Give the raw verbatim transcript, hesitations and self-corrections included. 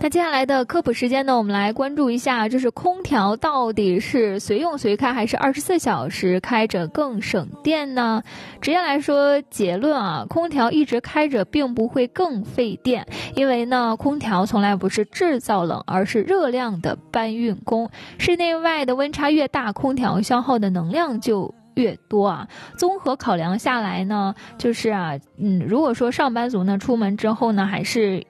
那接下来的科普时间呢，我们来关注一下，就是空调到底是随用随开还是二十四小时开着更省电呢？直接来说结论啊，空调一直开着并不会更费电，因为呢，空调从来不是制造冷，而是热量的搬运工。室内外的温差越大，空调消耗的能量就越多啊。综合考量下来呢，就是啊，嗯，如果说上班族呢出门之后呢，还是